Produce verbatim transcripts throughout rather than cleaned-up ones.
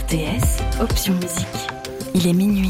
R T S, option musique. Il est minuit.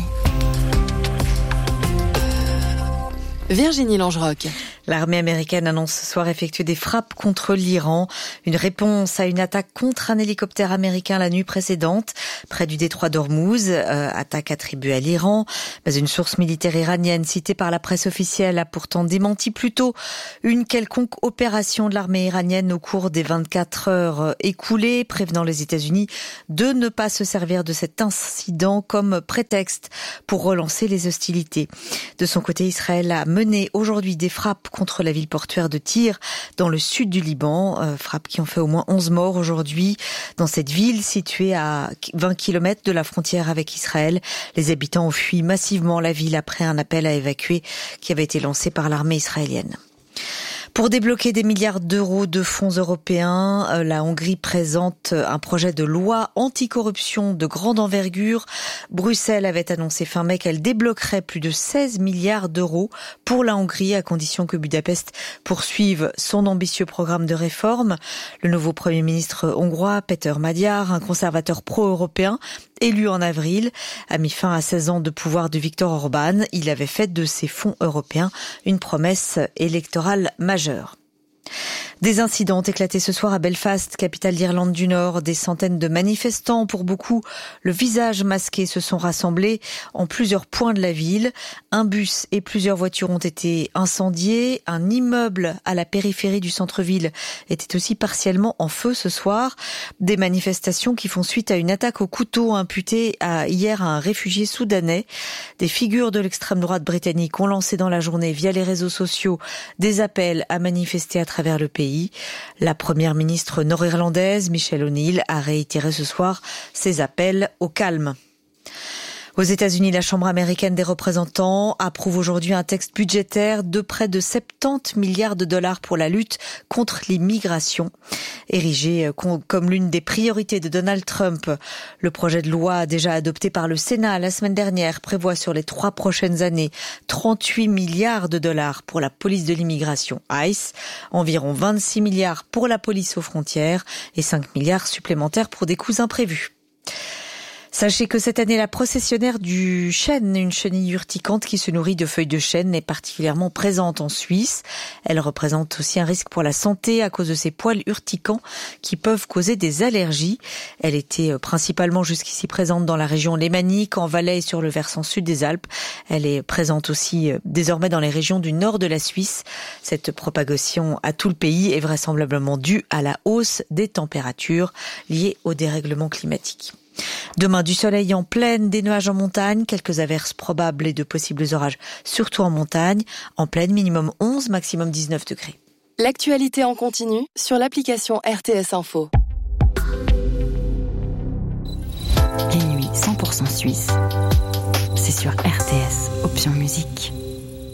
Virginie Langeroc. L'armée américaine annonce ce soir effectuer des frappes contre l'Iran. Une réponse à une attaque contre un hélicoptère américain la nuit précédente, près du détroit d'Ormuz, euh, attaque attribuée à l'Iran. Mais une source militaire iranienne citée par la presse officielle a pourtant démenti plus tôt une quelconque opération de l'armée iranienne au cours des vingt-quatre heures écoulées, prévenant les États-Unis de ne pas se servir de cet incident comme prétexte pour relancer les hostilités. De son côté, Israël a mené aujourd'hui des frappes contre la ville portuaire de Tyr, dans le sud du Liban. Euh, frappes qui ont fait au moins onze morts aujourd'hui dans cette ville située à vingt kilomètres de la frontière avec Israël. Les habitants ont fui massivement la ville après un appel à évacuer qui avait été lancé par l'armée israélienne. Pour débloquer des milliards d'euros de fonds européens, la Hongrie présente un projet de loi anticorruption de grande envergure. Bruxelles avait annoncé fin mai qu'elle débloquerait plus de seize milliards d'euros pour la Hongrie, à condition que Budapest poursuive son ambitieux programme de réforme. Le nouveau Premier ministre hongrois, Péter Magyar, un conservateur pro-européen, élu en avril, a mis fin à seize ans de pouvoir de Viktor Orban. Il avait fait de ces fonds européens une promesse électorale majeure. Des incidents ont éclaté ce soir à Belfast, capitale d'Irlande du Nord. Des centaines de manifestants, pour beaucoup le visage masqué, se sont rassemblés en plusieurs points de la ville. Un bus et plusieurs voitures ont été incendiés. Un immeuble à la périphérie du centre-ville était aussi partiellement en feu ce soir. Des manifestations qui font suite à une attaque au couteau imputée à, hier à un réfugié soudanais. Des figures de l'extrême droite britannique ont lancé dans la journée via les réseaux sociaux des appels à manifester à travers le pays. La première ministre nord-irlandaise, Michelle O'Neill, a réitéré ce soir ses appels au calme. Aux États-Unis, la Chambre américaine des représentants approuve aujourd'hui un texte budgétaire de près de soixante-dix milliards de dollars pour la lutte contre l'immigration. Érigé comme l'une des priorités de Donald Trump, le projet de loi déjà adopté par le Sénat la semaine dernière prévoit sur les trois prochaines années trente-huit milliards de dollars pour la police de l'immigration ICE, environ vingt-six milliards pour la police aux frontières et cinq milliards supplémentaires pour des coûts imprévus. Sachez que cette année, la processionnaire du chêne, une chenille urticante qui se nourrit de feuilles de chêne, est particulièrement présente en Suisse. Elle représente aussi un risque pour la santé à cause de ses poils urticants qui peuvent causer des allergies. Elle était principalement jusqu'ici présente dans la région lémanique, en Valais et sur le versant sud des Alpes. Elle est présente aussi désormais dans les régions du nord de la Suisse. Cette propagation à tout le pays est vraisemblablement due à la hausse des températures liées au dérèglement climatique. Demain, du soleil en plaine, des nuages en montagne, quelques averses probables et de possibles orages, surtout en montagne. En plaine, minimum onze, maximum dix-neuf degrés. L'actualité en continu sur l'application R T S Info. Les nuits cent pour cent suisse, c'est sur R T S, option musique.